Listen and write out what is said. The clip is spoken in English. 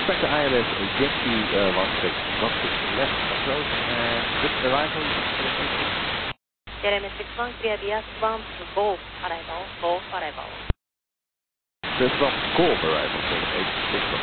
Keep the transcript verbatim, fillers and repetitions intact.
expect the I L S Jetty uh, one six, one six left approach and good arrival. J L M six one clear Bias one to Golf arrival, Golf arrival. This from Golf arrival, seven eight six one.